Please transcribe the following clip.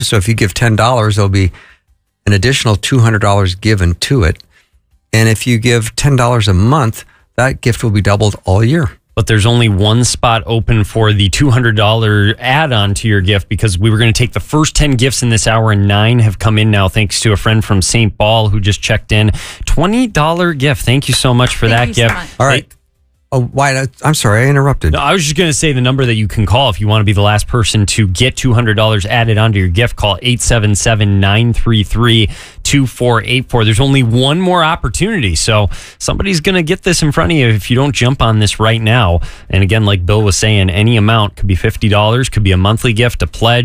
So if you give $10, there'll be an additional $200 given to it. And if you give $10 a month, that gift will be doubled all year. But there's only one spot open for the $200 add-on to your gift, because we were going to take the first 10 gifts in this hour, and 9 have come in now thanks to a friend from St. Paul who just checked in. $20 gift. Thank you so much for that gift. So all right. Oh, Wyatt, I'm sorry, I interrupted. No, I was just going to say the number that you can call if you want to be the last person to get $200 added onto your gift. Call 877-933-2484. There's only one more opportunity, so somebody's going to get this in front of you if you don't jump on this right now. And again, like Bill was saying, any amount could be $50, could be a monthly gift, a pledge.